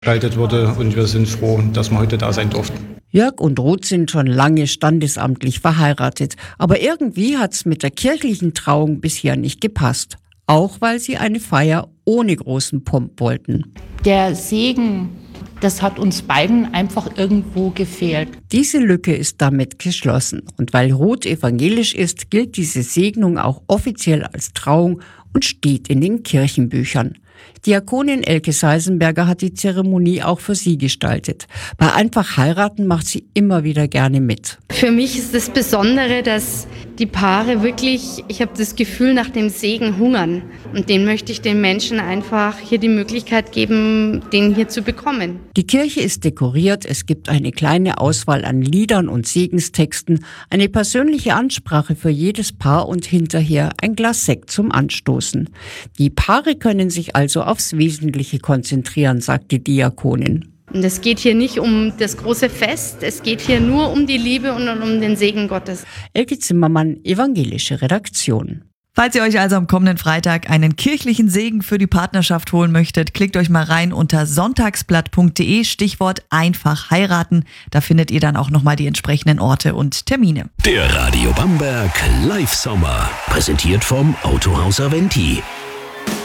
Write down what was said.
gestaltet wurde und wir sind froh, dass wir heute da sein durften. Jörg und Ruth sind schon lange standesamtlich verheiratet, aber irgendwie hat's mit der kirchlichen Trauung bisher nicht gepasst. Auch weil sie eine Feier ohne großen Pomp wollten. Der Segen, das hat uns beiden einfach irgendwo gefehlt. Diese Lücke ist damit geschlossen. Und weil Ruth evangelisch ist, gilt diese Segnung auch offiziell als Trauung und steht in den Kirchenbüchern. Diakonin Elke Seisenberger hat die Zeremonie auch für sie gestaltet. Bei Einfach heiraten macht sie immer wieder gerne mit. Für mich ist das Besondere, dass die Paare wirklich, ich habe das Gefühl, nach dem Segen hungern. Und den möchte ich den Menschen einfach hier die Möglichkeit geben, den hier zu bekommen. Die Kirche ist dekoriert, es gibt eine kleine Auswahl an Liedern und Segenstexten, eine persönliche Ansprache für jedes Paar und hinterher ein Glas Sekt zum Anstoßen. Die Paare können sich also aufs Wesentliche konzentrieren, sagt die Diakonin. Und es geht hier nicht um das große Fest, es geht hier nur um die Liebe und um den Segen Gottes. Elke Zimmermann, evangelische Redaktion. Falls ihr euch also am kommenden Freitag einen kirchlichen Segen für die Partnerschaft holen möchtet, klickt euch mal rein unter sonntagsblatt.de, Stichwort einfach heiraten. Da findet ihr dann auch nochmal die entsprechenden Orte und Termine. Der Radio Bamberg Live Sommer, präsentiert vom Autohaus Aventi.